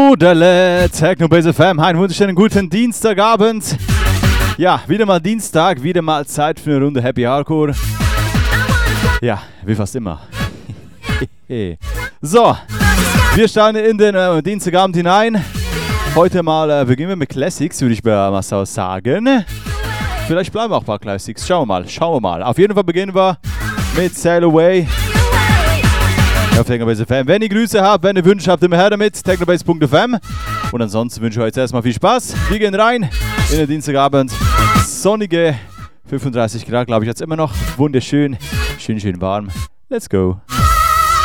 Rudele, Technobase FM, einen wunderschönen guten Dienstagabend. Ja, wieder mal Dienstag, wieder mal Zeit für eine Runde Happy Hardcore. Ja, wie fast immer. So, wir starten in den Dienstagabend hinein. Heute mal beginnen wir mit Classics, würde ich mal so sagen. Vielleicht bleiben auch ein paar Classics, schauen wir mal. Auf jeden Fall beginnen wir mit Sail Away. Auf Technobase FM. Wenn ihr Grüße habt, wenn ihr Wünsche habt, immer her damit. Technobase.fm. Und ansonsten wünsche ich euch jetzt erstmal viel Spaß. Wir gehen rein in den Dienstagabend. Sonnige 35 Grad, glaube ich, jetzt immer noch. Wunderschön. Schön warm. Let's go.